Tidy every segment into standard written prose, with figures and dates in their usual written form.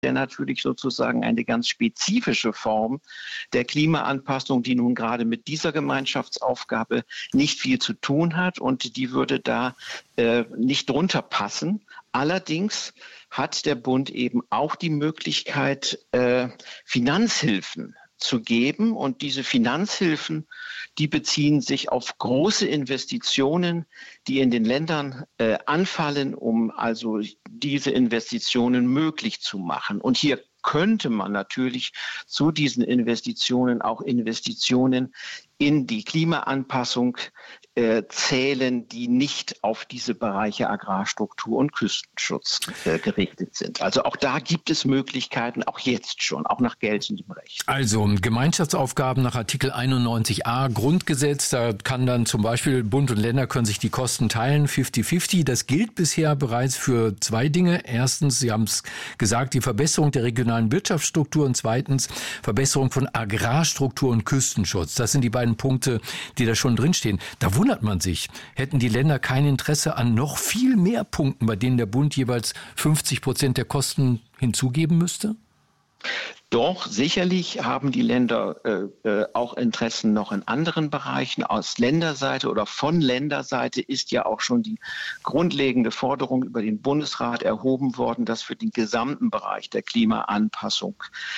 der natürlich sozusagen eine ganz spezifische Form der Klimaanpassung, die nun gerade mit dieser Gemeinschaftsaufgabe nicht viel zu tun hat und die würde da nicht drunter passen. Allerdings hat der Bund eben auch die Möglichkeit, Finanzhilfen zu geben. Und diese Finanzhilfen, die beziehen sich auf große Investitionen, die in den Ländern anfallen, um also diese Investitionen möglich zu machen. Und hier könnte man natürlich zu diesen Investitionen auch Investitionen in die Klimaanpassung zählen, die nicht auf diese Bereiche Agrarstruktur und Küstenschutz gerichtet sind. Also auch da gibt es Möglichkeiten, auch jetzt schon, auch nach geltendem Recht. Also Gemeinschaftsaufgaben nach Artikel 91a Grundgesetz, da kann dann zum Beispiel Bund und Länder können sich die Kosten teilen, 50-50. Das gilt bisher bereits für zwei Dinge. Erstens, Sie haben es gesagt, die Verbesserung der regionalen Wirtschaftsstruktur und zweitens Verbesserung von Agrarstruktur und Küstenschutz. Das sind die beiden Punkte, die da schon drinstehen. Da wundert man sich, hätten die Länder kein Interesse an noch viel mehr Punkten, bei denen der Bund jeweils 50% der Kosten hinzugeben müsste? Doch, sicherlich haben die Länder auch Interessen noch in anderen Bereichen. Aus Länderseite oder von Länderseite ist ja auch schon die grundlegende Forderung über den Bundesrat erhoben worden, dass für den gesamten Bereich der Klimaanpassung,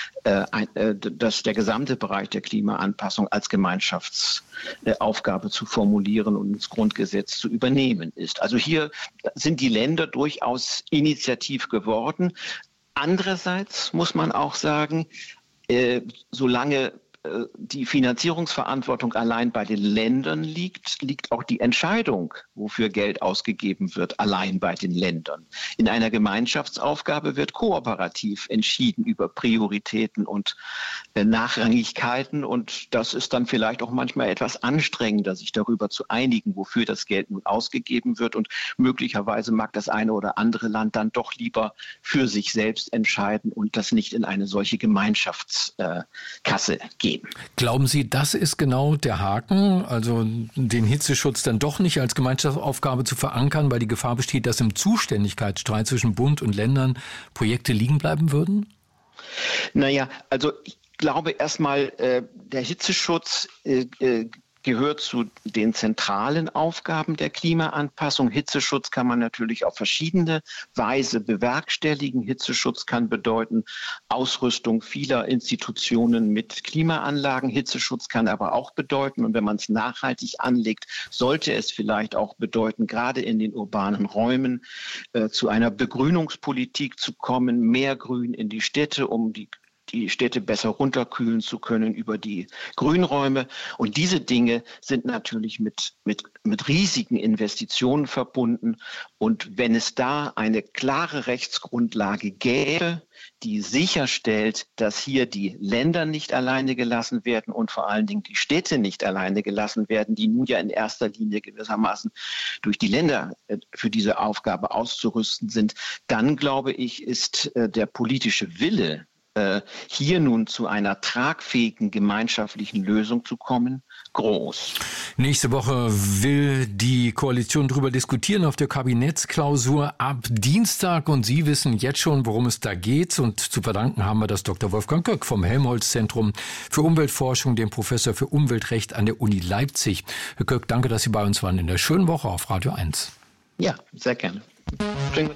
dass der gesamte Bereich der Klimaanpassung als Gemeinschaftsaufgabe zu formulieren und ins Grundgesetz zu übernehmen ist. Also hier sind die Länder durchaus initiativ geworden. Andererseits muss man auch sagen, solange die Finanzierungsverantwortung allein bei den Ländern liegt, liegt auch die Entscheidung, wofür Geld ausgegeben wird, allein bei den Ländern. In einer Gemeinschaftsaufgabe wird kooperativ entschieden über Prioritäten und Nachrangigkeiten und das ist dann vielleicht auch manchmal etwas anstrengender, sich darüber zu einigen, wofür das Geld nun ausgegeben wird und möglicherweise mag das eine oder andere Land dann doch lieber für sich selbst entscheiden und das nicht in eine solche Gemeinschaftskasse geben. Glauben Sie, das ist genau der Haken, also den Hitzeschutz dann doch nicht als Gemeinschaftsaufgabe zu verankern, weil die Gefahr besteht, dass im Zuständigkeitsstreit zwischen Bund und Ländern Projekte liegen bleiben würden? Naja, also ich glaube erstmal, der Hitzeschutz gehört zu den zentralen Aufgaben der Klimaanpassung. Hitzeschutz kann man natürlich auf verschiedene Weise bewerkstelligen. Hitzeschutz kann bedeuten Ausrüstung vieler Institutionen mit Klimaanlagen. Hitzeschutz kann aber auch bedeuten, und wenn man es nachhaltig anlegt, sollte es vielleicht auch bedeuten, gerade in den urbanen Räumen zu einer Begrünungspolitik zu kommen, mehr Grün in die Städte, um die Städte besser runterkühlen zu können über die Grünräume. Und diese Dinge sind natürlich mit riesigen Investitionen verbunden. Und wenn es da eine klare Rechtsgrundlage gäbe, die sicherstellt, dass hier die Länder nicht alleine gelassen werden und vor allen Dingen die Städte nicht alleine gelassen werden, die nun ja in erster Linie gewissermaßen durch die Länder für diese Aufgabe auszurüsten sind, dann glaube ich, ist der politische Wille, hier nun zu einer tragfähigen gemeinschaftlichen Lösung zu kommen, groß. Nächste Woche will die Koalition darüber diskutieren auf der Kabinettsklausur ab Dienstag und Sie wissen jetzt schon, worum es da geht und zu verdanken haben wir das Dr. Wolfgang Köck vom Helmholtz-Zentrum für Umweltforschung, dem Professor für Umweltrecht an der Uni Leipzig. Herr Köck, danke, dass Sie bei uns waren in der schönen Woche auf Radio 1. Ja, sehr gerne.